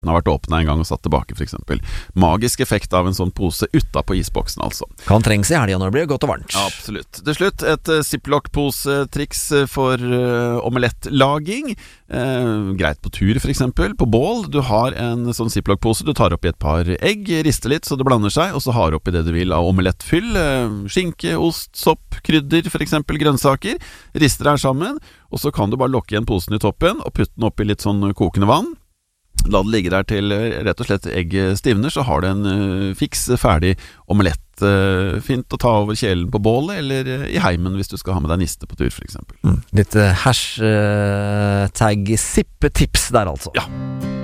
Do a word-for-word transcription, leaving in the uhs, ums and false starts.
Den har vært åpnet en gang og satt tilbake for eksempel. Magisk effekt av en sånn pose utenpå isboksen altså. Kan trengs i helgen når det blir godt og varmt. Ja, absolutt. Til slutt, et uh, Ziploc-pose-triks for uh, omelettlaging. Uh, greit på tur for eksempel, på bål. Du har en sånn Ziploc-pose, du tar oppi et par egg, rister litt så det blander seg, og så har oppi det du vil av omelettfyll. Uh, skinke, ost, sopp, krydder, for eksempel grønnsaker. Rister det her sammen, og så kan du bare lokke igjen posen i toppen og putte den oppi litt sånn kokende vann. La det ligge der til rett og slett egg stivner, så har du en uh, fiks, ferdig omelett. Uh, fint å ta over kjelen på bålet, eller uh, i heimen hvis du skal ha med deg niste på tur, for eksempel. Mm. Litt uh, hashtag sippetips der altså. Ja.